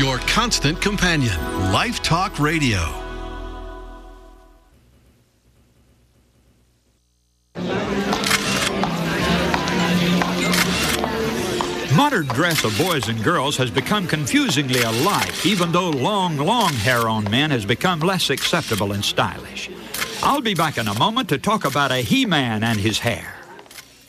Your constant companion, Life Talk Radio. Modern dress of boys and girls has become confusingly alike, even though long hair on men has become less acceptable and stylish. I'll be back in a moment to talk about a He-Man and his hair.